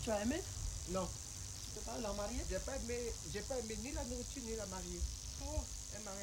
Tu as aimé? Non, Tu peux pas la marier? j'ai pas aimé ni la nourriture ni la mariée. Oh. Elle m'a